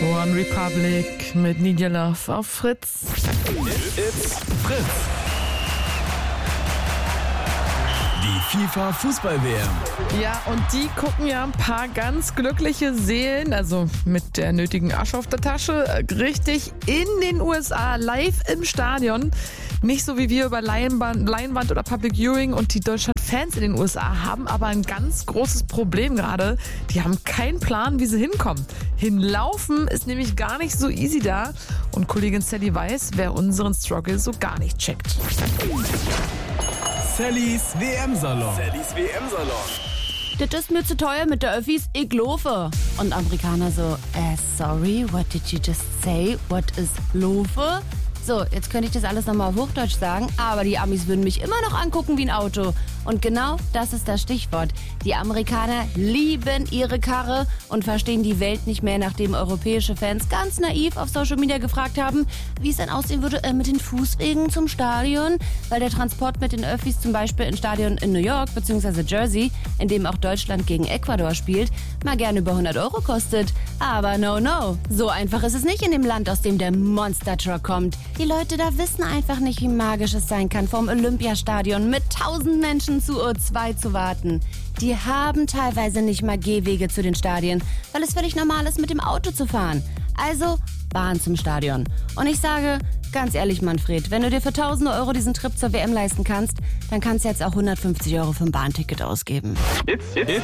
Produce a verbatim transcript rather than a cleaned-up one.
One Republic mit Need Your Love auf Fritz. It's Fritz. Die FIFA-Fußball-W M. Ja, und die gucken ja ein paar ganz glückliche Seelen, also mit der nötigen Asche auf der Tasche, richtig in den U S A, live im Stadion. Nicht so wie wir über Leinwand, Leinwand oder Public Viewing, und die Deutschland-Fans in den U S A haben aber ein ganz großes Problem gerade. Die haben keinen Plan, wie sie hinkommen. Hinlaufen ist nämlich gar nicht so easy da, und Kollegin Sally weiß, wer unseren Struggle so gar nicht checkt. Sallys W M-Salon. Sallys W M-Salon. Das ist mir zu teuer mit der Öffis, ich laufe. Und Amerikaner so, äh, sorry, what did you just say? What is laufe? So, jetzt könnte ich das alles nochmal auf Hochdeutsch sagen, aber die Amis würden mich immer noch angucken wie ein Auto. Und genau das ist das Stichwort. Die Amerikaner lieben ihre Karre und verstehen die Welt nicht mehr, nachdem europäische Fans ganz naiv auf Social Media gefragt haben, wie es dann aussehen würde äh, mit den Fußwegen zum Stadion, weil der Transport mit den Öffis zum Beispiel im Stadion in New York bzw. Jersey, in dem auch Deutschland gegen Ecuador spielt, mal gerne über hundert Euro kostet. Aber no, no, so einfach ist es nicht in dem Land, aus dem der Monster Truck kommt. Die Leute da wissen einfach nicht, wie magisch es sein kann, vorm Olympiastadion mit tausend Menschen zu U zwei zu warten. Die haben teilweise nicht mal Gehwege zu den Stadien, weil es völlig normal ist, mit dem Auto zu fahren. Also Bahn zum Stadion. Und ich sage, ganz ehrlich, Manfred, wenn du dir für tausende Euro diesen Trip zur W M leisten kannst, dann kannst du jetzt auch hundertfünfzig Euro für ein Bahnticket ausgeben. It's, it's,